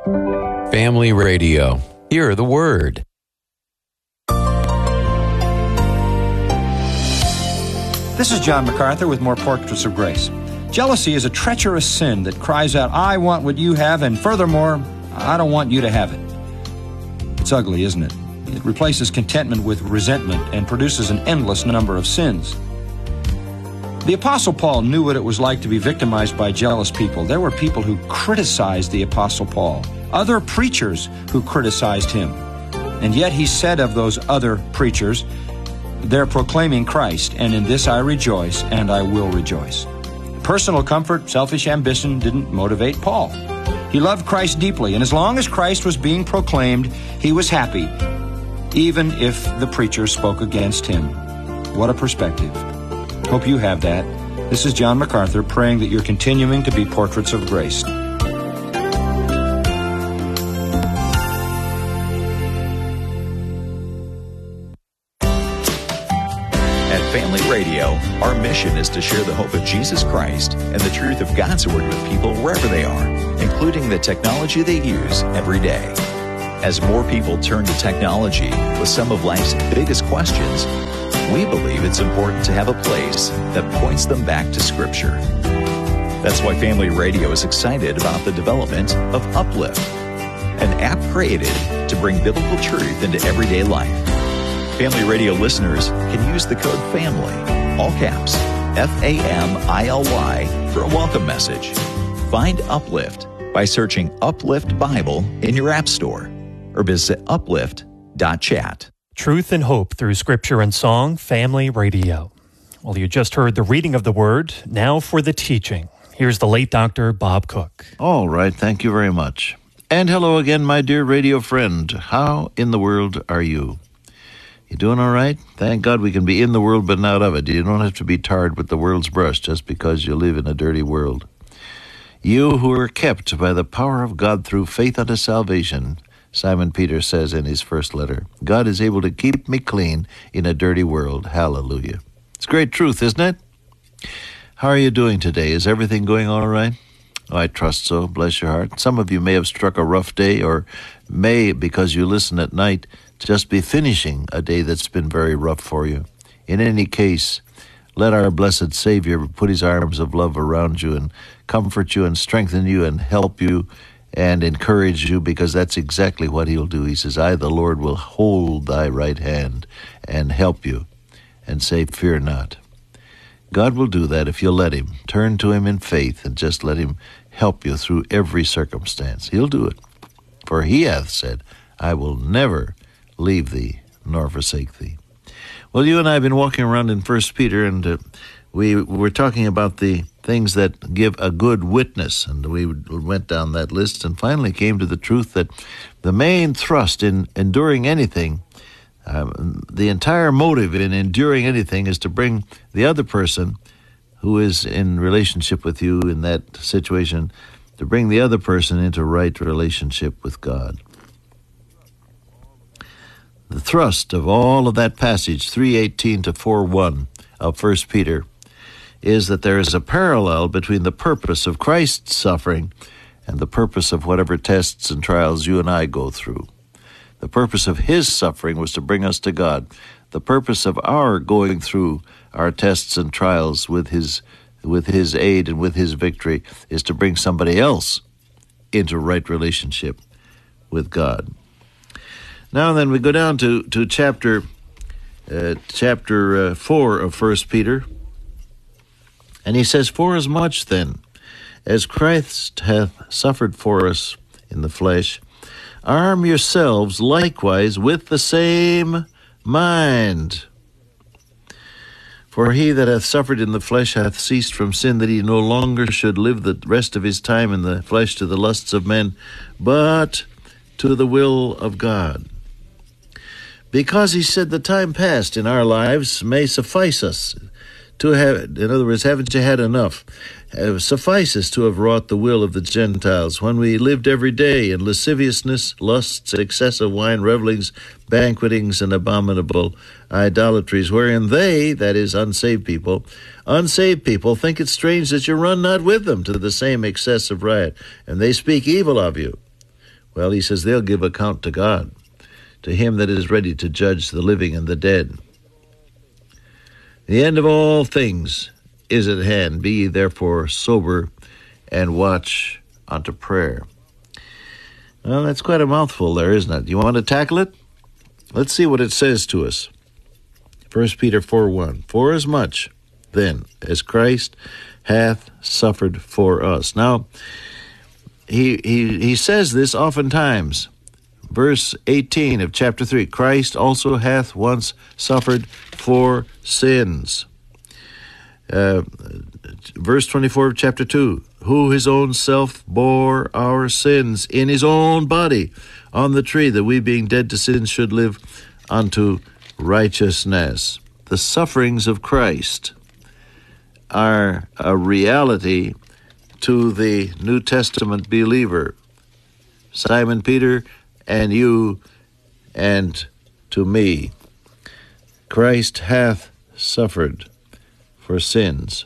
Family Radio. Hear the Word. This is John MacArthur with more Portraits of Grace. Jealousy is a treacherous sin that cries out, I want what you have, and furthermore, I don't want you to have it. It's ugly, isn't it? It replaces contentment with resentment and produces an endless number of sins. The Apostle Paul knew what it was like to be victimized by jealous people. There were people who criticized the Apostle Paul, other preachers who criticized him. And yet he said of those other preachers, they're proclaiming Christ, and in this I rejoice, and I will rejoice. Personal comfort, selfish ambition didn't motivate Paul. He loved Christ deeply, and as long as Christ was being proclaimed, he was happy, even if the preacher spoke against him. What a perspective. Hope you have that. This is John MacArthur praying that you're continuing to be portraits of grace. Family Radio, our mission is to share the hope of Jesus Christ and the truth of God's Word with people wherever they are, including the technology they use every day. As more people turn to technology with some of life's biggest questions, we believe it's important to have a place that points them back to Scripture. That's why Family Radio is excited about the development of Uplift, an app created to bring biblical truth into everyday life. Family Radio listeners can use the code FAMILY, all caps, FAMILY, for a welcome message. Find Uplift by searching Uplift Bible in your app store or visit uplift.chat. Truth and hope through Scripture and song, Family Radio. Well, you just heard the reading of the Word. Now for the teaching. Here's the late Dr. Bob Cook. All right, thank you very much. And hello again, my dear radio friend. How in the world are you? You doing all right? Thank God we can be in the world but not of it. You don't have to be tarred with the world's brush just because you live in a dirty world. You who are kept by the power of God through faith unto salvation, Simon Peter says in his first letter, God is able to keep me clean in a dirty world. Hallelujah. It's great truth, isn't it? How are you doing today? Is everything going all right? Oh, I trust so. Bless your heart. Some of you may have struck a rough day or may, because you listen at night, just be finishing a day that's been very rough for you. In any case, let our blessed Savior put his arms of love around you and comfort you and strengthen you and help you and encourage you, because that's exactly what he'll do. He says, I, the Lord, will hold thy right hand and help you, and say, fear not. God will do that if you'll let him. Turn to him in faith and just let him help you through every circumstance. He'll do it. For he hath said, I will never leave thee nor forsake thee. Well, you and I have been walking around in 1 Peter, and we were talking about the things that give a good witness, and we went down that list and finally came to the truth that the main thrust in enduring anything, the entire motive in enduring anything is to bring the other person who is in relationship with you in that situation, to bring the other person into right relationship with God. The thrust of all of that passage, 3:18 to 4:1 of 1 Peter, is that there is a parallel between the purpose of Christ's suffering and the purpose of whatever tests and trials you and I go through. The purpose of his suffering was to bring us to God. The purpose of our going through our tests and trials with his aid and with his victory is to bring somebody else into right relationship with God. Now then, we go down to chapter 4 of 1 Peter, and he says, Forasmuch then, as Christ hath suffered for us in the flesh, arm yourselves likewise with the same mind. For he that hath suffered in the flesh hath ceased from sin, that he no longer should live the rest of his time in the flesh to the lusts of men, but to the will of God. Because he said the time past in our lives may suffice us to have, in other words, haven't you had enough? Suffice us to have wrought the will of the Gentiles, when we lived every day in lasciviousness, lusts, excessive wine, revelings, banquetings, and abominable idolatries, wherein they, that is, unsaved people, think it strange that you run not with them to the same excessive riot, and they speak evil of you. Well, he says they'll give account to God, to him that is ready to judge the living and the dead. The end of all things is at hand. Be ye therefore sober and watch unto prayer. Well, that's quite a mouthful there, isn't it? You want to tackle it? Let's see what it says to us. 1 Peter 4:1. Forasmuch then as Christ hath suffered for us. Now, he says this oftentimes. Verse 18 of chapter 3, Christ also hath once suffered for sins. Verse 24 of chapter 2, who his own self bore our sins in his own body on the tree, that we being dead to sins should live unto righteousness. The sufferings of Christ are a reality to the New Testament believer. Simon Peter and you and to me. Christ hath suffered for sins.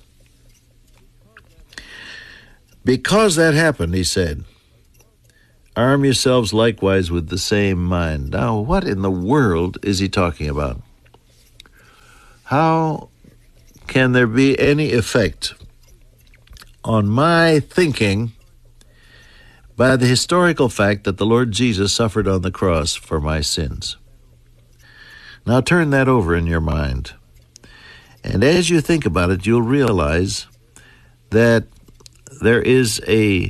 Because that happened, he said, arm yourselves likewise with the same mind. Now, what in the world is he talking about? How can there be any effect on my thinking by the historical fact that the Lord Jesus suffered on the cross for my sins? Now turn that over in your mind. And as you think about it, you'll realize that there is a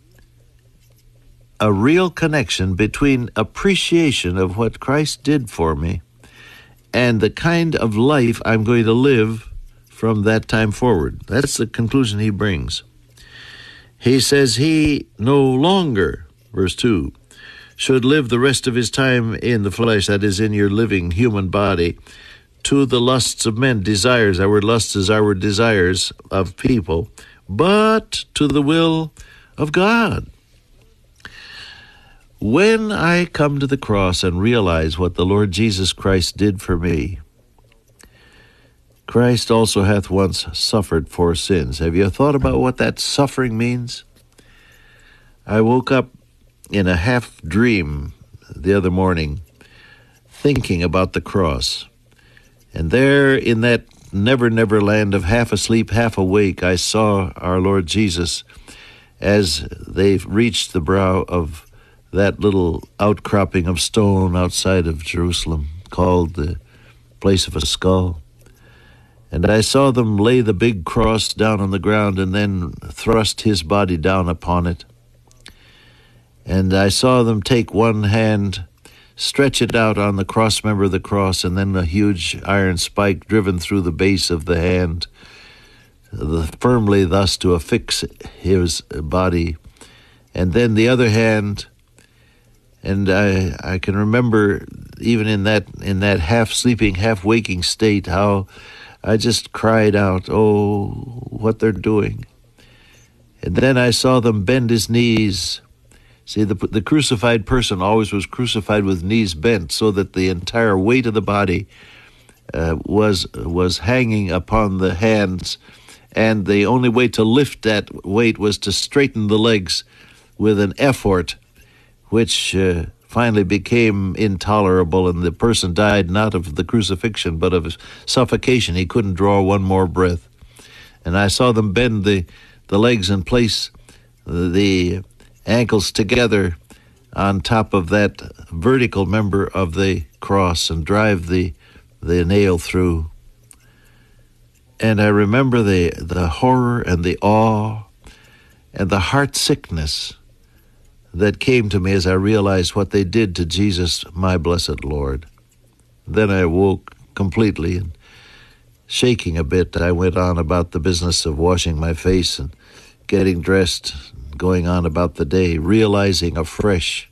real connection between appreciation of what Christ did for me and the kind of life I'm going to live from that time forward. That's the conclusion he brings. He says he no longer, verse 2, should live the rest of his time in the flesh, that is, in your living human body, to the lusts of men, desires. Our word lust is our desires of people, but to the will of God. When I come to the cross and realize what the Lord Jesus Christ did for me, Christ also hath once suffered for sins. Have you thought about what that suffering means? I woke up in a half dream the other morning thinking about the cross. And there in that never land of half asleep, half awake, I saw our Lord Jesus as they reached the brow of that little outcropping of stone outside of Jerusalem called the place of a skull. And I saw them lay the big cross down on the ground and then thrust his body down upon it. And I saw them take one hand, stretch it out on the cross member of the cross, and then a huge iron spike driven through the base of the hand, firmly thus to affix his body. And then the other hand, and I can remember even in that half-sleeping, half-waking state, how I just cried out, oh, what they're doing. And then I saw them bend his knees. See, the crucified person always was crucified with knees bent so that the entire weight of the body was hanging upon the hands, and the only way to lift that weight was to straighten the legs with an effort, which finally became intolerable, and the person died not of the crucifixion but of suffocation. He couldn't draw one more breath. And I saw them bend the legs and place the ankles together on top of that vertical member of the cross and drive the nail through. And I remember the horror and the awe and the heart sickness that came to me as I realized what they did to Jesus, my blessed Lord. Then I woke completely, and shaking a bit, I went on about the business of washing my face and getting dressed, going on about the day, realizing afresh,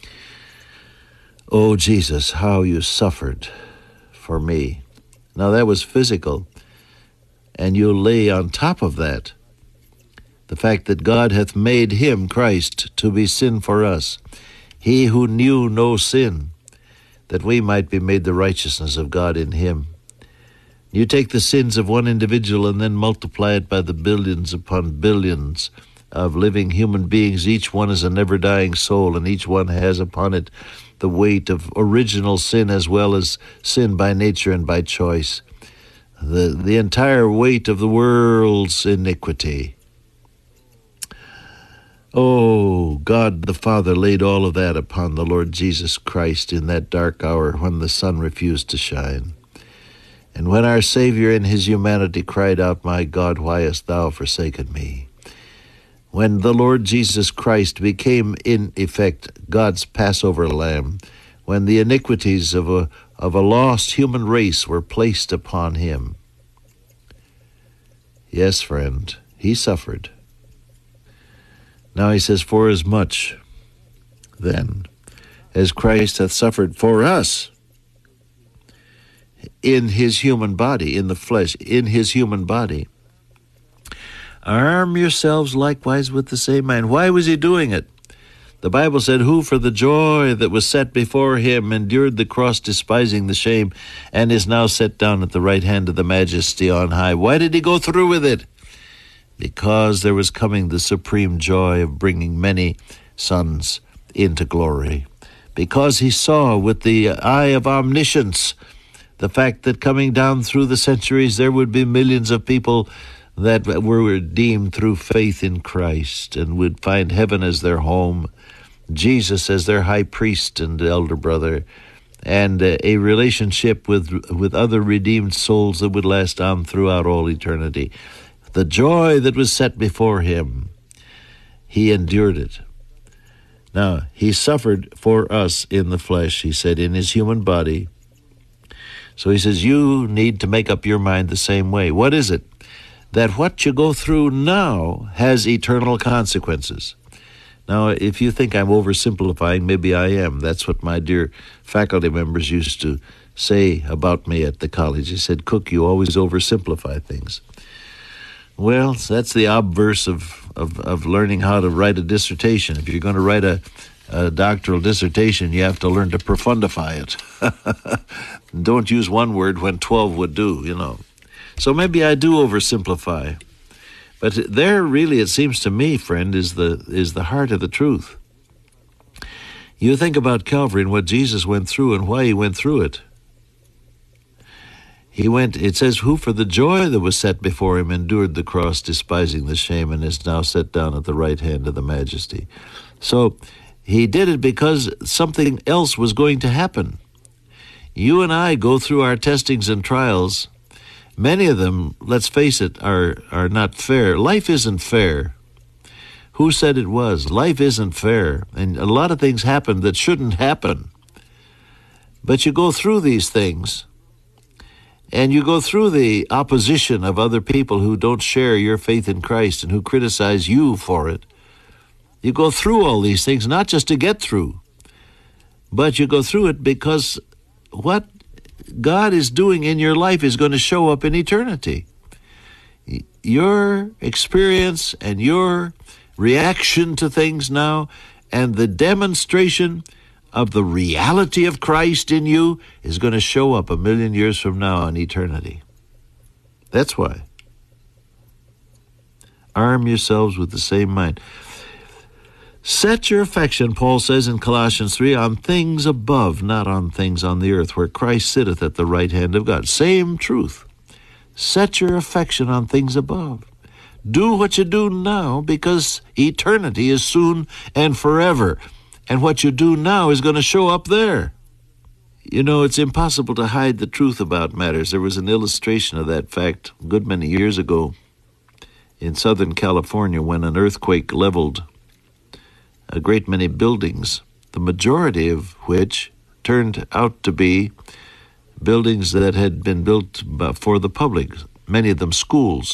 oh, Jesus, how you suffered for me. Now, that was physical, and you lay on top of that the fact that God hath made him, Christ, to be sin for us, he who knew no sin, that we might be made the righteousness of God in him. You take the sins of one individual and then multiply it by the billions upon billions of living human beings. Each one is a never-dying soul, and each one has upon it the weight of original sin as well as sin by nature and by choice. The entire weight of the world's iniquity. Oh, God the Father laid all of that upon the Lord Jesus Christ in that dark hour when the sun refused to shine. And when our Savior in his humanity cried out, "My God, why hast thou forsaken me?" When the Lord Jesus Christ became, in effect, God's Passover lamb, when the iniquities of a lost human race were placed upon him. Yes, friend, he suffered. Now he says, "Forasmuch, then, as Christ hath suffered for us in his human body, in the flesh, in his human body, arm yourselves likewise with the same mind." Why was he doing it? The Bible said, "Who for the joy that was set before him endured the cross, despising the shame, and is now set down at the right hand of the Majesty on high." Why did he go through with it? Because there was coming the supreme joy of bringing many sons into glory. Because he saw with the eye of omniscience the fact that coming down through the centuries there would be millions of people that were redeemed through faith in Christ and would find heaven as their home, Jesus as their high priest and elder brother, and a relationship with other redeemed souls that would last on throughout all eternity. The joy that was set before him, he endured it. Now, he suffered for us in the flesh, he said, in his human body. So he says, you need to make up your mind the same way. What is it? That what you go through now has eternal consequences. Now, if you think I'm oversimplifying, maybe I am. That's what my dear faculty members used to say about me at the college. They said, "Cook, you always oversimplify things." Well, that's the obverse of learning how to write a dissertation. If you're going to write a doctoral dissertation, you have to learn to profundify it. Don't use one word when 12 would do, you know. So maybe I do oversimplify. But there really, it seems to me, friend, is the heart of the truth. You think about Calvary and what Jesus went through and why he went through it. It says, "Who for the joy that was set before him endured the cross, despising the shame, and is now set down at the right hand of the Majesty." So he did it because something else was going to happen. You and I go through our testings and trials. Many of them, let's face it, are not fair. Life isn't fair. Who said it was? Life isn't fair. And a lot of things happen that shouldn't happen. But you go through these things, and you go through the opposition of other people who don't share your faith in Christ and who criticize you for it. You go through all these things, not just to get through, but you go through it because what God is doing in your life is going to show up in eternity. Your experience and your reaction to things now and the demonstration of the reality of Christ in you is going to show up 1,000,000 years from now in eternity. That's why. Arm yourselves with the same mind. Set your affection, Paul says in Colossians 3, on things above, not on things on the earth, where Christ sitteth at the right hand of God. Same truth. Set your affection on things above. Do what you do now because eternity is soon and forever. And what you do now is going to show up there. You know, it's impossible to hide the truth about matters. There was an illustration of that fact a good many years ago in Southern California when an earthquake leveled a great many buildings, the majority of which turned out to be buildings that had been built for the public, many of them schools.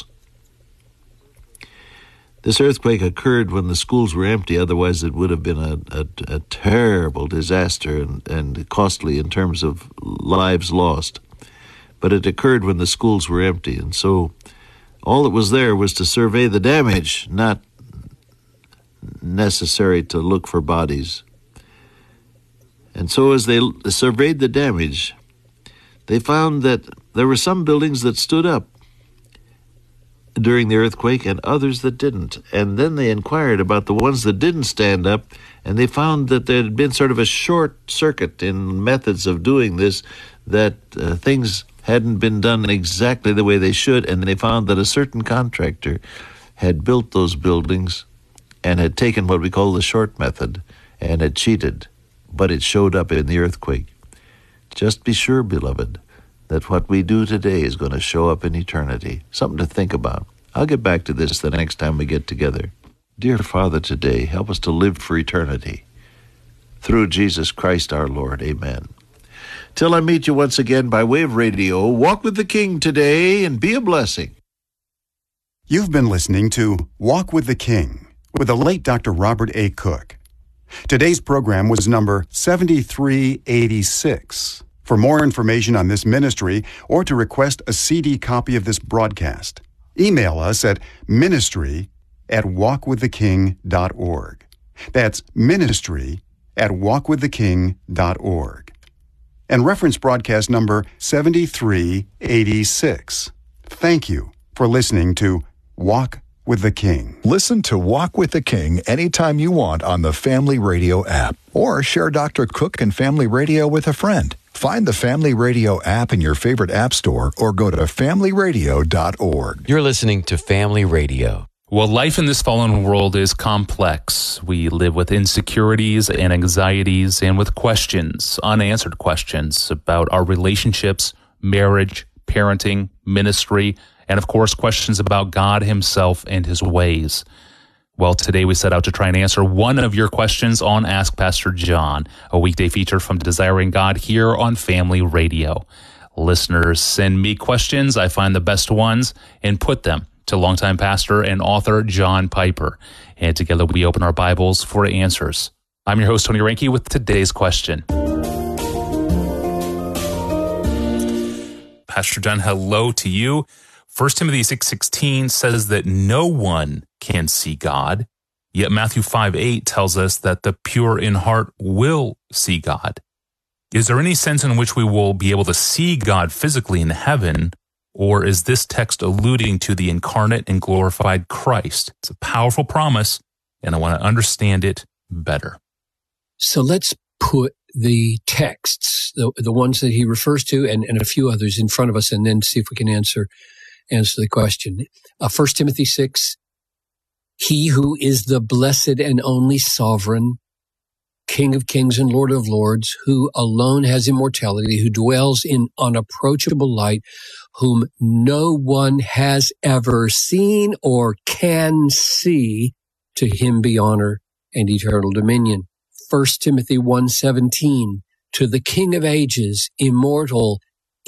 This earthquake occurred when the schools were empty, otherwise it would have been a terrible disaster and costly in terms of lives lost. But it occurred when the schools were empty, and so all that was there was to survey the damage, not necessary to look for bodies. And so as they surveyed the damage, they found that there were some buildings that stood up during the earthquake and others that didn't. And then they inquired about the ones that didn't stand up, and they found that there had been sort of a short circuit in methods of doing this, that things hadn't been done exactly the way they should, and they found that a certain contractor had built those buildings and had taken what we call the short method and had cheated, but it showed up in the earthquake. Just be sure, beloved, that what we do today is going to show up in eternity. Something to think about. I'll get back to this the next time we get together. Dear Father, today, help us to live for eternity. Through Jesus Christ our Lord. Amen. Till I meet you once again by way of radio, walk with the King today and be a blessing. You've been listening to Walk with the King with the late Dr. Robert A. Cook. Today's program was number 7386. For more information on this ministry or to request a CD copy of this broadcast, email us at ministry@walkwiththeking.org. That's ministry@walkwiththeking.org. And reference broadcast number 7386. Thank you for listening to Walk with the King. Listen to Walk with the King anytime you want on the Family Radio app, or share Dr. Cook and Family Radio with a friend. Find the Family Radio app in your favorite app store or go to familyradio.org. You're listening to Family Radio. Well, life in this fallen world is complex. We live with insecurities and anxieties and with questions, unanswered questions about our relationships, marriage, parenting, ministry, and of course, questions about God himself and his ways. Well, today we set out to try and answer one of your questions on Ask Pastor John, a weekday feature from Desiring God here on Family Radio. Listeners send me questions. I find the best ones and put them to longtime pastor and author John Piper. And together we open our Bibles for answers. I'm your host, Tony Reinke, with today's question. Pastor John, hello to you. 1 Timothy 6:16 says that no one can see God, yet Matthew 5:8 tells us that the pure in heart will see God. Is there any sense in which we will be able to see God physically in heaven, or is this text alluding to the incarnate and glorified Christ? It's a powerful promise, and I want to understand it better. So let's put the texts, the ones that he refers to, and a few others in front of us, and then see if we can answer the question. 1 Timothy 6, he who is the blessed and only sovereign, King of kings and Lord of lords, who alone has immortality, who dwells in unapproachable light, whom no one has ever seen or can see, to him be honor and eternal dominion. 1 Timothy 1:17, to the King of ages, immortal,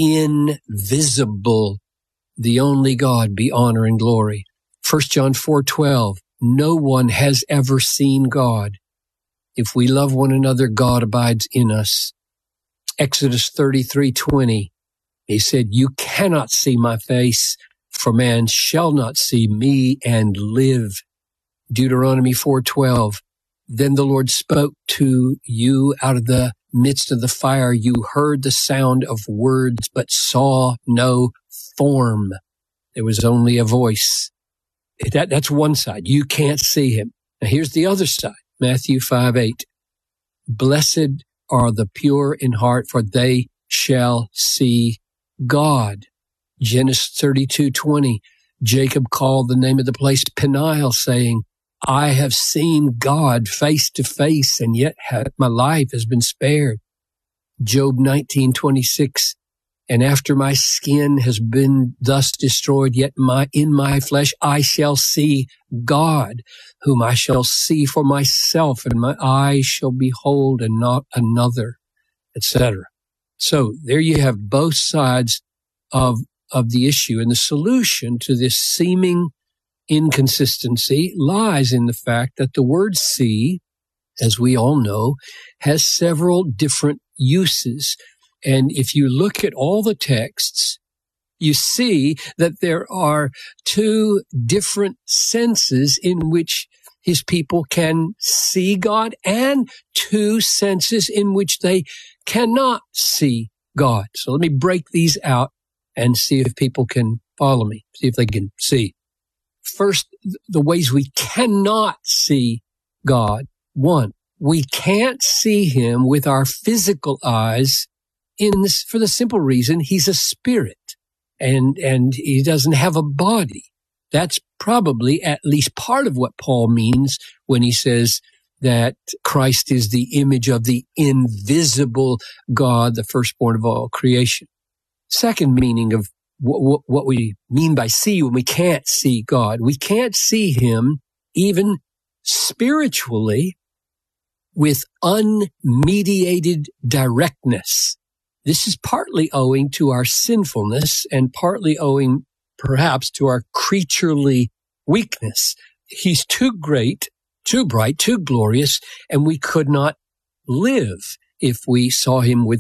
invisible, the only God, be honor and glory. 1 John 4:12, no one has ever seen God. If we love one another, God abides in us. Exodus 33:20, he said, you cannot see my face, for man shall not see me and live. Deuteronomy 4:12, then the Lord spoke to you out of the midst of the fire. You heard the sound of words, but saw no form. There was only a voice. That's one side. You can't see him. Now here's the other side. Matthew 5:8. Blessed are the pure in heart, for they shall see God. Genesis 32:20. Jacob called the name of the place Peniel, saying, I have seen God face to face, and yet my life has been spared. Job 19:26. And after my skin has been thus destroyed, yet in my flesh I shall see God, whom I shall see for myself, and my eyes shall behold and not another, etc. So there you have both sides of the issue. And the solution to this seeming inconsistency lies in the fact that the word see, as we all know, has several different uses. And if you look at all the texts, you see that there are two different senses in which his people can see God, and two senses in which they cannot see God. So let me break these out and see if people can follow me, see if they can see. First, the ways we cannot see God. One, we can't see him with our physical eyes for the simple reason he's a spirit and he doesn't have a body. That's probably at least part of what Paul means when he says that Christ is the image of the invisible God, the firstborn of all creation. Second meaning of what we mean by see when we can't see God. We can't see him even spiritually with unmediated directness. This is partly owing to our sinfulness and partly owing perhaps to our creaturely weakness. He's too great, too bright, too glorious, and we could not live if we saw him with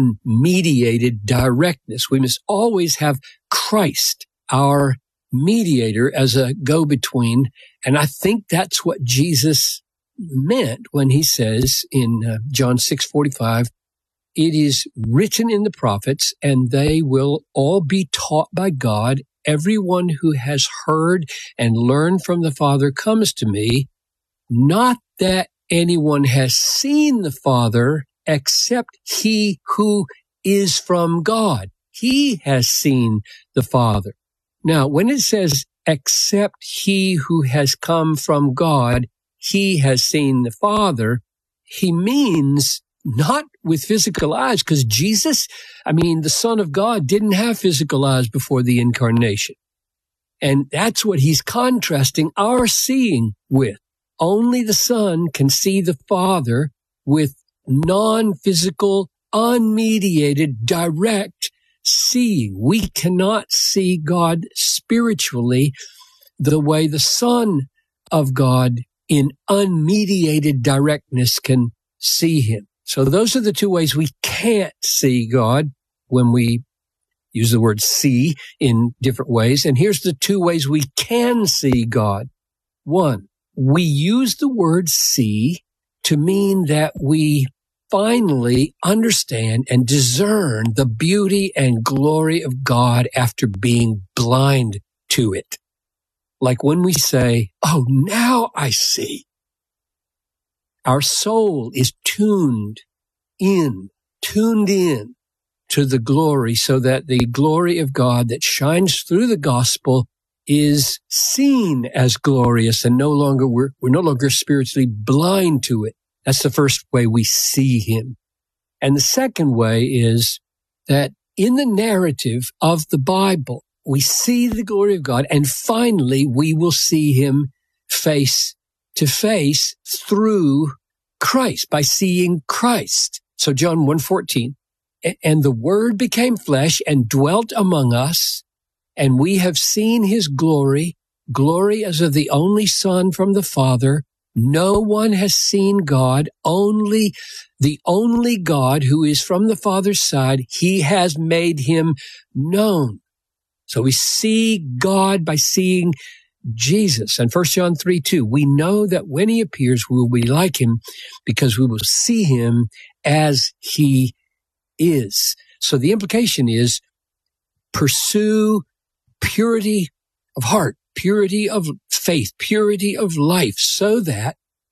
unmediated directness. We must always have Christ, our mediator, as a go-between. And I think that's what Jesus meant when he says in John 6:45, it is written in the prophets, and they will all be taught by God. Everyone who has heard and learned from the Father comes to me. Not that anyone has seen the Father except he who is from God. He has seen the Father. Now, when it says, except he who has come from God, he has seen the Father, he means not with physical eyes, because Jesus, the Son of God, didn't have physical eyes before the incarnation. And that's what he's contrasting our seeing with. Only the Son can see the Father with non-physical, unmediated, direct seeing. We cannot see God spiritually the way the Son of God in unmediated directness can see him. So those are the two ways we can't see God when we use the word see in different ways. And here's the two ways we can see God. One, we use the word see to mean that we finally understand and discern the beauty and glory of God after being blind to it. Like when we say, oh, now I see. Our soul is tuned in to the glory, so that the glory of God that shines through the gospel is seen as glorious, and we're no longer spiritually blind to it. That's the first way we see him. And the second way is that in the narrative of the Bible, we see the glory of God, and finally we will see him face to face through Christ, by seeing Christ. So John 1:14, and the Word became flesh and dwelt among us, and we have seen his glory as of the only Son from the Father. No one has seen God, only the only God who is from the Father's side. He has made him known. So we see God by seeing Jesus. And 1 John 3:2, we know that when he appears, we will be like him because we will see him as he is. So the implication is pursue purity of heart, purity of faith, purity of life, so that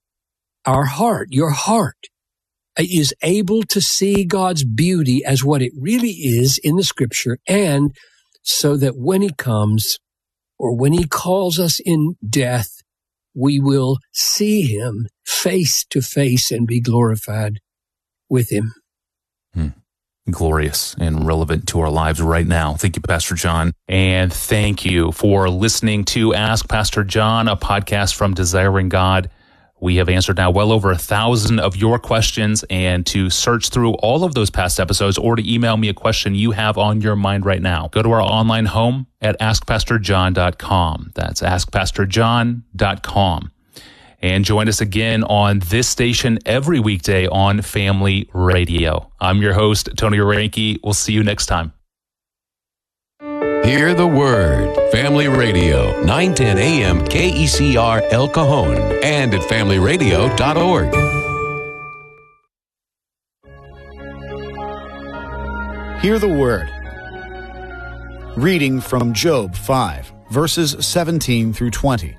your heart, is able to see God's beauty as what it really is in the Scripture, and so that when he comes, or when he calls us in death, we will see him face to face and be glorified with him. Glorious and relevant to our lives right now. Thank you, Pastor John. And thank you for listening to Ask Pastor John, a podcast from Desiring God. We have answered now well over 1,000 of your questions, and to search through all of those past episodes or to email me a question you have on your mind right now, go to our online home at askpastorjohn.com. That's askpastorjohn.com. And join us again on this station every weekday on Family Radio. I'm your host, Tony Reinke. We'll see you next time. Hear the Word. Family Radio, 910 AM KECR El Cajon, and at familyradio.org. Hear the Word. Reading from Job 5. verses 17 through 20.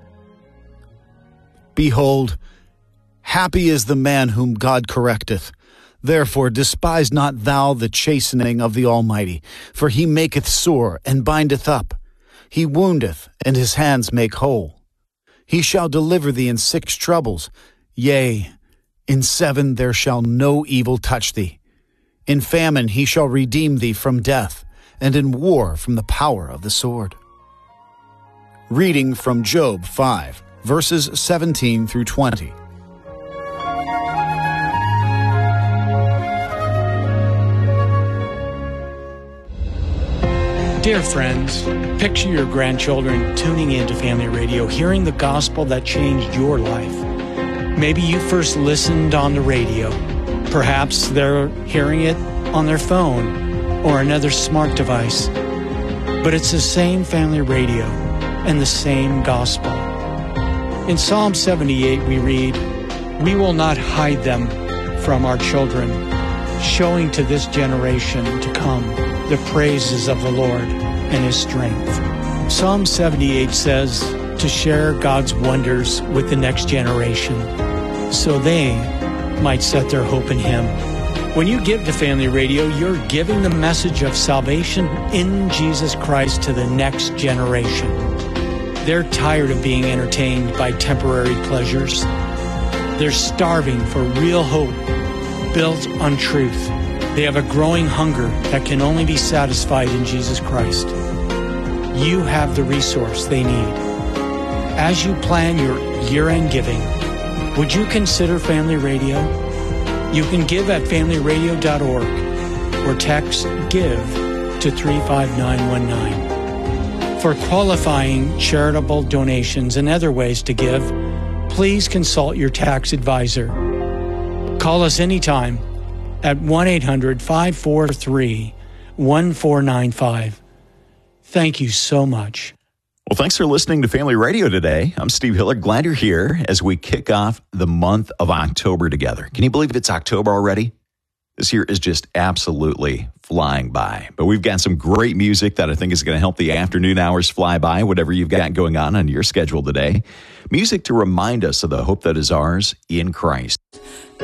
Behold, happy is the man whom God correcteth. Therefore despise not thou the chastening of the Almighty, for he maketh sore and bindeth up. He woundeth, and his hands make whole. He shall deliver thee in 6 troubles. Yea, in 7 there shall no evil touch thee. In famine he shall redeem thee from death, and in war from the power of the sword. Reading from Job 5, verses 17 through 20. Dear friends, picture your grandchildren tuning into Family Radio, hearing the gospel that changed your life. Maybe you first listened on the radio. Perhaps they're hearing it on their phone or another smart device. But it's the same Family Radio and the same gospel. In Psalm 78 we read, "We will not hide them from our children, showing to this generation to come the praises of the Lord and His strength." Psalm 78 says to share God's wonders with the next generation so they might set their hope in Him. When you give to Family Radio, you're giving the message of salvation in Jesus Christ to the next generation. They're tired of being entertained by temporary pleasures. They're starving for real hope built on truth. They have a growing hunger that can only be satisfied in Jesus Christ. You have the resource they need. As you plan your year-end giving, would you consider Family Radio? You can give at familyradio.org or text GIVE to 35919. For qualifying charitable donations and other ways to give, please consult your tax advisor. Call us anytime at 1-800-543-1495. Thank you so much. Well, thanks for listening to Family Radio today. I'm Steve Hiller. Glad you're here as we kick off the month of October together. Can you believe it's October already? This year is just absolutely flying by. But we've got some great music that I think is going to help the afternoon hours fly by, whatever you've got going on your schedule today. Music to remind us of the hope that is ours in Christ.